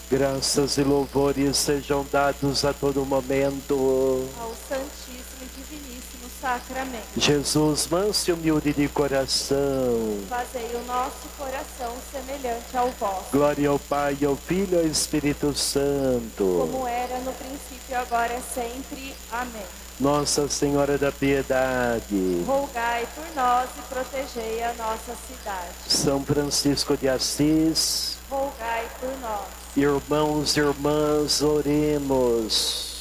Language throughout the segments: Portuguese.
Graças e louvores sejam dados a todo momento ao Santíssimo e Diviníssimo Sacramento. Jesus, manso e humilde de coração. Fazei o nosso coração semelhante ao vosso. Glória ao Pai, ao Filho e ao Espírito Santo. Como era no princípio, agora é sempre. Amém. Nossa Senhora da Piedade, rogai por nós e protegei a nossa cidade. São Francisco de Assis, rogai por nós. Irmãos e irmãs, oremos.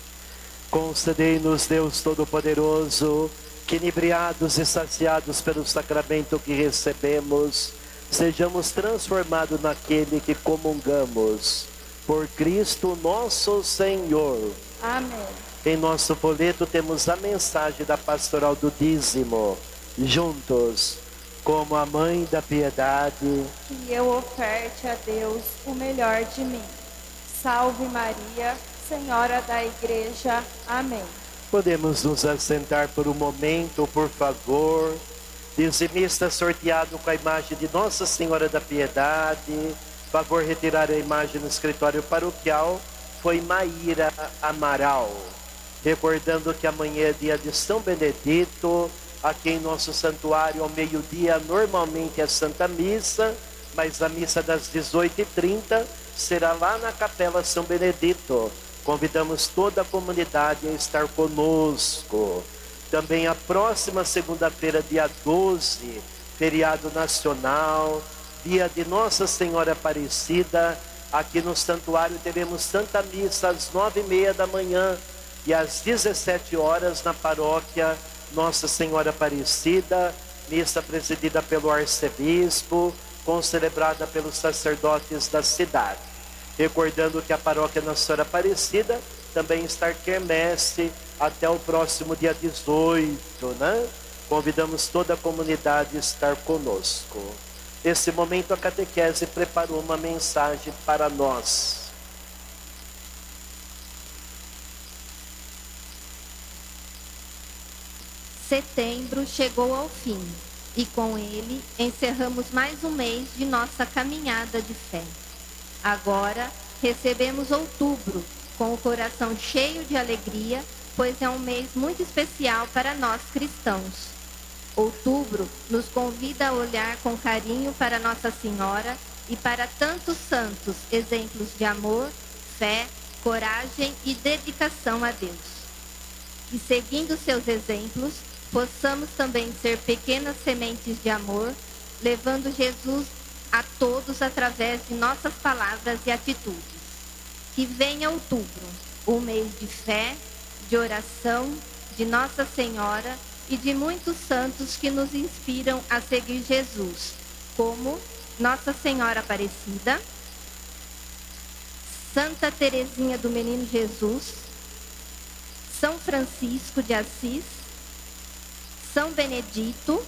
Concedei-nos, Deus Todo-Poderoso, que inebriados e saciados pelo sacramento que recebemos, sejamos transformados naquele que comungamos. Por Cristo nosso Senhor. Amém. Em nosso boleto temos a mensagem da pastoral do dízimo. Juntos, como a Mãe da Piedade, que eu oferte a Deus o melhor de mim. Salve Maria, Senhora da Igreja. Amém. Podemos nos assentar por um momento, por favor. Dizimista sorteado com a imagem de Nossa Senhora da Piedade. Favor retirar a imagem no escritório paroquial. Foi Maíra Amaral. Recordando que amanhã é dia de São Benedito. Aqui em nosso santuário, ao meio-dia, normalmente é Santa Missa, mas a missa das 18h30 será lá na Capela São Benedito. Convidamos toda a comunidade a estar conosco. Também a próxima segunda-feira, dia 12, feriado nacional, dia de Nossa Senhora Aparecida. Aqui no santuário teremos Santa Missa às 9h30 da manhã e às 17 horas na paróquia Nossa Senhora Aparecida, missa presidida pelo arcebispo, concelebrada pelos sacerdotes da cidade. Recordando que a paróquia Nossa Senhora Aparecida também está quermesse até o próximo dia 18, né? Convidamos toda a comunidade a estar conosco. Nesse momento a catequese preparou uma mensagem para nós. Setembro chegou ao fim e com ele encerramos mais um mês de nossa caminhada de fé. Agora recebemos outubro com o coração cheio de alegria, pois é um mês muito especial para nós cristãos. Outubro nos convida a olhar com carinho para Nossa Senhora e para tantos santos, exemplos de amor, fé, coragem e dedicação a Deus. E seguindo seus exemplos, possamos também ser pequenas sementes de amor, levando Jesus a todos através de nossas palavras e atitudes. Que venha outubro, um mês de fé, de oração, de Nossa Senhora e de muitos santos que nos inspiram a seguir Jesus, como Nossa Senhora Aparecida, Santa Teresinha do Menino Jesus, São Francisco de Assis, São Benedito,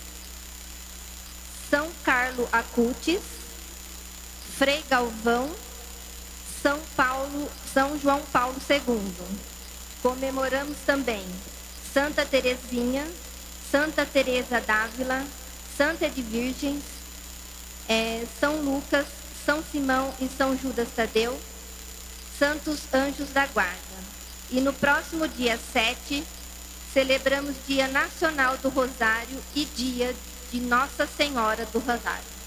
São Carlo Acutis, Frei Galvão, São João Paulo II. Comemoramos também Santa Teresinha, Santa Teresa d'Ávila, Santa Edvirgens, São Lucas, São Simão e São Judas Tadeu, Santos Anjos da Guarda. E no próximo dia 7, celebramos Dia Nacional do Rosário e Dia de Nossa Senhora do Rosário.